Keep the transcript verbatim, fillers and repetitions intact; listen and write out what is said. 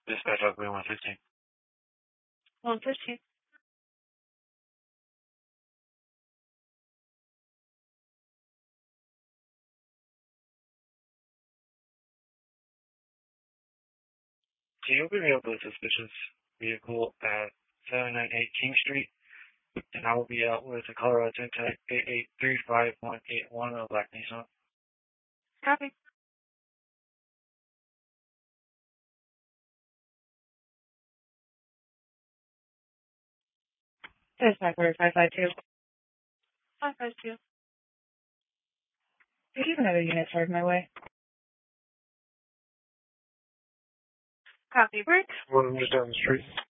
Dispatch Oakland one fifteen. one fifteen. Can you open me up with a suspicious vehicle at seven ninety-eight King Street? And I will be out with a Colorado ten type eight eight three five one eight one of Black Nissan. Copy. Dispatch order five five two. five five two. Do you have another unit charged my way? Copy, Brick. Well, I'm just down the street.